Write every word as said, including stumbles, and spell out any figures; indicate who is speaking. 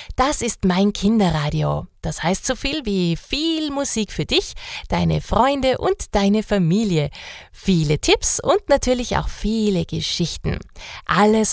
Speaker 1: Das ist mein Kinderradio. Das heißt so viel wie viel Musik für dich, deine Freunde und deine Familie. Viele Tipps und natürlich auch viele Geschichten. Alles,